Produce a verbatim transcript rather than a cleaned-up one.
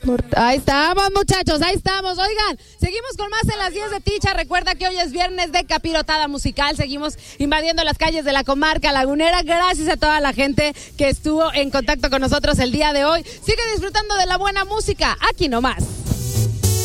Ahí estamos, muchachos, ahí estamos. Oigan, seguimos con más en las diez de Ticha. Recuerda que hoy es viernes de capirotada musical. Seguimos invadiendo las calles de la comarca lagunera. Gracias a toda la gente que estuvo en contacto con nosotros el día de hoy. Sigue disfrutando de la buena música, aquí nomás.